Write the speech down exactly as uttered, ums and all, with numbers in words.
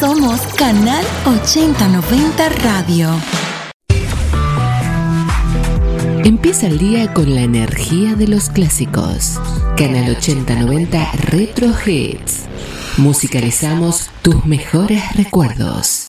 Somos Canal ochenta noventa Radio. Empieza el día con la energía de los clásicos. Canal ochenta noventa Retro Hits. Musicalizamos tus mejores recuerdos.